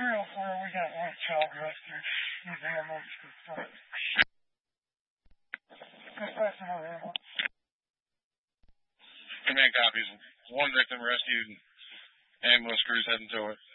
304, we got one child rescued using emergency service. Dispatch another ambulance. Command copies. One victim rescued. Ambulance crews heading to it.